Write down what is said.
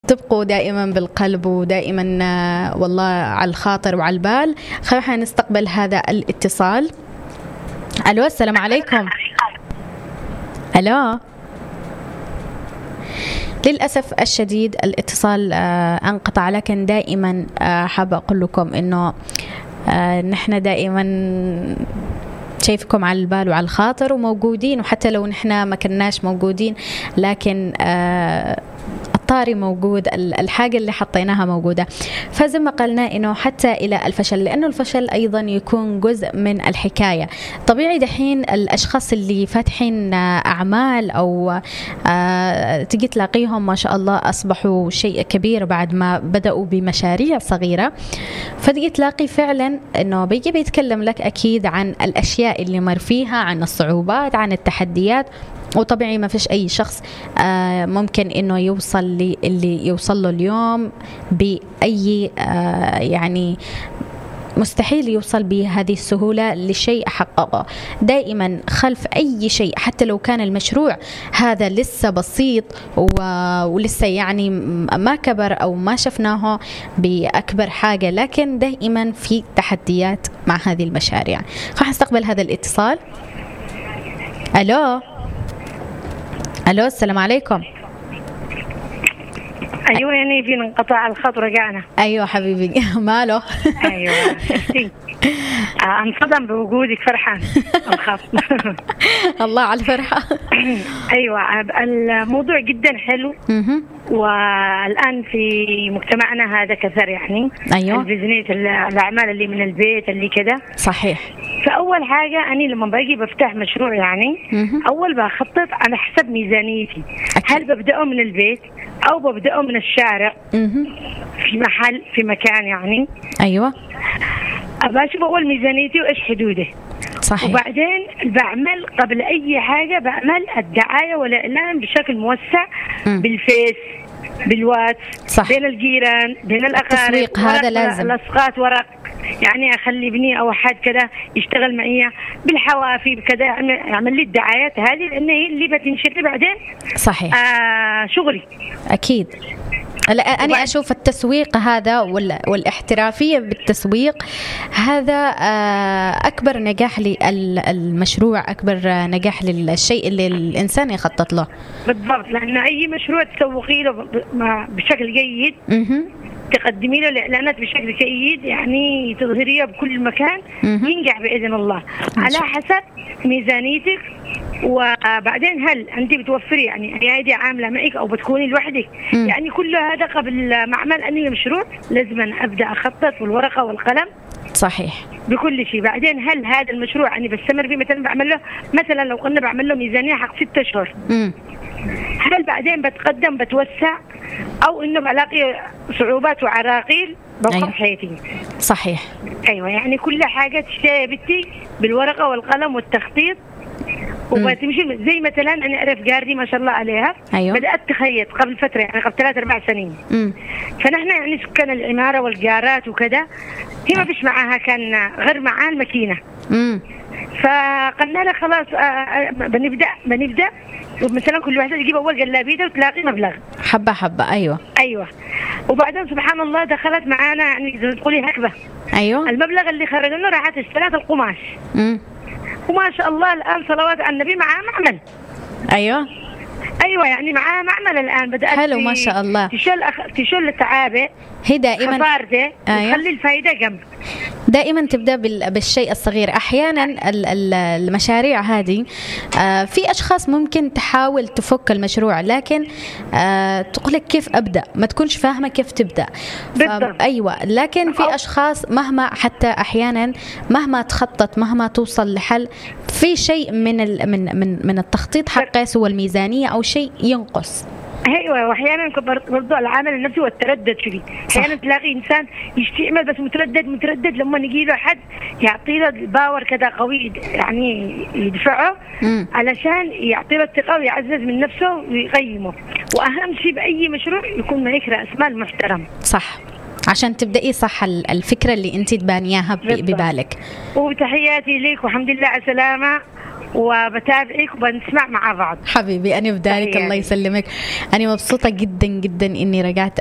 تبقوا دائما بالقلب ودائما والله على الخاطر وعلى البال. خلينا نستقبل هذا الاتصال. ألو السلام عليكم. ألو، للأسف الشديد الاتصال انقطع، لكن دائما حابة أقول لكم إنه نحن دائما شايفكم على البال وعلى الخاطر وموجودين، وحتى لو نحن ما كناش موجودين لكن الطاري موجود، الحاجة اللي حطيناها موجودة. فزي ما قلنا إنه حتى إلى الفشل، لأنه الفشل أيضا يكون جزء من الحكاية. طبيعي دحين الأشخاص اللي فاتحين أعمال أو تجي تلاقيهم ما شاء الله أصبحوا شيء كبير بعد ما بدأوا بمشاريع صغيرة، فتجي تلاقي فعلا إنه بيجي بيتكلم لك أكيد عن الأشياء اللي مر فيها، عن الصعوبات، عن التحديات. وطبيعي ما فيش أي شخص ممكن إنه يوصل اللي يوصل له اليوم بأي يعني مستحيل يوصل بهذه السهولة لشيء حققه. دائما خلف أي شيء حتى لو كان المشروع هذا لسه بسيط ولسه يعني ما كبر أو ما شفناه بأكبر حاجة، لكن دائما في تحديات مع هذه المشاريع. راح نستقبل هذا الاتصال. ألو ألو السلام عليكم. أيوة يعني في انقطاع الخط رجعنا. أيوة حبيبي ماله. أيوة انصدم بوجودك، فرحان الخط. الله على الفرحة. أيوة الموضوع جدا حلو، والآن في مجتمعنا هذا كثر يعني. أيوة البزنس، الأعمال اللي من البيت اللي كده. صحيح. فأول حاجة أنا لما باجي بفتح مشروع يعني أول بخطط على حسب ميزانيتي. هل ببدأه من البيت أو ببدأه من الشارع في محل في مكان يعني. أيوة أبغى أشوف أول ميزانيتي وإيش حدوده. صحيح. وبعدين بعمل قبل أي حاجة بعمل الدعاية والإعلان بشكل موسع بالفيس بالواتس، صح. بين الجيران بين الأقارب. التسويق هذا لازم. لصقات ورق يعني أخلي ابني أو حد كده يشتغل معي بالحوافي بكذا، يعمل لي الدعايات هذه لأن هي اللي بتنشر بعدين. صحيح. شغلي أكيد. أنا أشوف التسويق هذا والاحترافية بالتسويق هذا أكبر نجاح للمشروع، أكبر نجاح للشيء اللي الإنسان يخطط له. بالضبط، لأن أي مشروع تسوقي له بشكل جيد، تقدمي له الإعلانات بشكل جيد يعني تظهريها بكل مكان، ينجح بإذن الله على حسب ميزانيتك. وبعدين هل أنت بتوفري يعني أيدي عاملة معك أو بتكوني لوحدك؟ يعني كل هذا قبل ما أعمل أني مشروع لازم أن أبدأ أخطط والورقة والقلم. صحيح. بكل شيء. بعدين هل هذا المشروع أني بستمر فيه؟ مثلا بعمل له، مثلا لو قلنا بعمل له ميزانية حق 6 أشهر، هل بعدين بتقدم بتوسع أو إنه بلاقي صعوبات وعراقيل بوقف حياتي؟ صحيح. أيوة يعني كل حاجة تشتري بنتي بالورقة والقلم والتخطيط وبتمشي. زي مثلا أنا أعرف جارتي ما شاء الله عليها. أيوة. بدأت تخيط قبل فترة يعني قبل 3-4 سنين. فنحن يعني سكان العمارة والجارات وكذا هي ما فيش معاها كان غير معاها الماكينة. فقلنا لها خلاص بنبدأ مثلا كل واحدة تجيب أول جلابيته وتلاقي مبلغ حبة حبة. أيوة. وبعدين سبحان الله دخلت معانا يعني زي تقولي هكذا. أيوة. المبلغ اللي خرج لنا راحت اشترت القماش. وما شاء الله الآن صلوات على النبي معاه معمل. أيوة يعني معاه معمل الآن. بدأت حلو ما شاء الله. تشل التعابة هي دائما خسارته. تخلي الفايدة جنب. دائما تبدأ بالشيء الصغير. أحيانا المشاريع هذه في أشخاص ممكن تحاول تفك المشروع لكن تقولك كيف أبدأ، ما تكونش فاهمة كيف تبدأ. أيوة. لكن في أشخاص مهما حتى أحيانا مهما تخطط مهما توصل لحل في شيء من التخطيط حقه سوى الميزانية أو شيء ينقص. ايوه. واحيانا برضو العامل النفسي والتردد فيه. احيانا تلاقي انسان يشتعمل بس متردد لما نجي له حد يعطي له الباور كذا قوي يعني يدفعه علشان يعطي له الثقه ويعزز من نفسه ويقيمه. واهم شيء باي مشروع يكون معك راس مال محترم. صح. عشان تبدأي صح الفكرة اللي انت تبانياها ببالك. وتحياتي لك والحمد لله على سلامة، وبتابعك وبنسمع مع بعض. حبيبي أنا بذلك. الله يسلمك. أنا مبسوطة جدا جدا إني رجعت